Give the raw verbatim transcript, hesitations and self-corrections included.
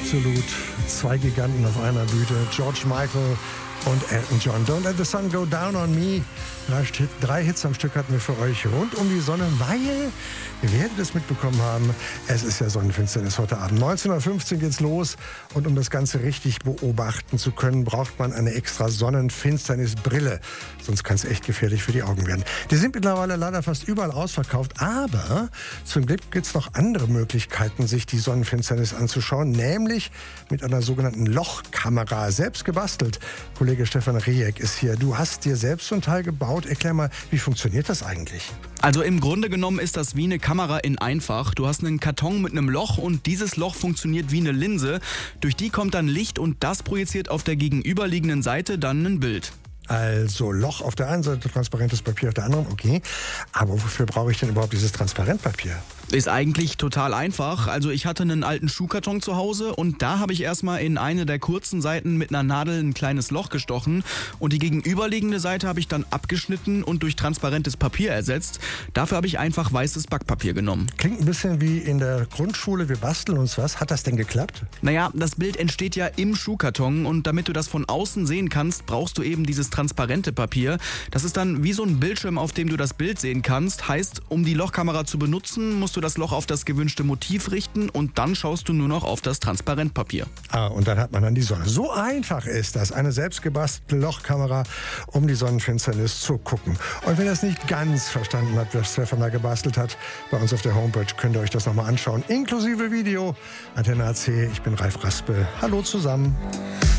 absolut zwei Giganten auf einer Bühne. George Michael und Elton John. Don't Let the Sun Go Down on Me. Drei, drei Hits am Stück hatten wir für euch rund um die Sonne, weil, ihr werdet es mitbekommen haben, es ist ja Sonnenfinsternis heute Abend. neunzehn Uhr fünfzehn geht's los und um das Ganze richtig beobachten zu können, braucht man eine extra Sonnenfinsternisbrille. Sonst kann es echt gefährlich für die Augen werden. Die sind mittlerweile leider fast überall ausverkauft, aber zum Glück gibt es noch andere Möglichkeiten, sich die Sonnenfinsternis anzuschauen, nämlich mit einer sogenannten Lochkamera, selbst gebastelt. Kollege Stefan Rieck ist hier. Du hast dir selbst so ein Teil gebaut. Erklär mal, wie funktioniert das eigentlich? Also im Grunde genommen ist das wie eine Kamera in einfach. Du hast einen Karton mit einem Loch und dieses Loch funktioniert wie eine Linse. Durch die kommt dann Licht und das projiziert auf der gegenüberliegenden Seite dann ein Bild. Also Loch auf der einen Seite, transparentes Papier auf der anderen, okay. Aber wofür brauche ich denn überhaupt dieses Transparentpapier? Ist eigentlich total einfach. Also ich hatte einen alten Schuhkarton zu Hause und da habe ich erstmal in eine der kurzen Seiten mit einer Nadel ein kleines Loch gestochen und die gegenüberliegende Seite habe ich dann abgeschnitten und durch transparentes Papier ersetzt. Dafür habe ich einfach weißes Backpapier genommen. Klingt ein bisschen wie in der Grundschule, wir basteln uns was. Hat das denn geklappt? Naja, das Bild entsteht ja im Schuhkarton und damit du das von außen sehen kannst, brauchst du eben dieses transparente Papier. Das ist dann wie so ein Bildschirm, auf dem du das Bild sehen kannst. Heißt, um die Lochkamera zu benutzen, musst du das Loch auf das gewünschte Motiv richten und dann schaust du nur noch auf das Transparentpapier. Ah, und dann hat man dann die Sonne. So einfach ist das, eine selbstgebastelte Lochkamera, um die Sonnenfinsternis zu gucken. Und wenn ihr es nicht ganz verstanden habt, was Stefan da gebastelt hat, bei uns auf der Homepage könnt ihr euch das nochmal anschauen, inklusive Video. Antenne A C, ich bin Ralf Raspe. Hallo zusammen.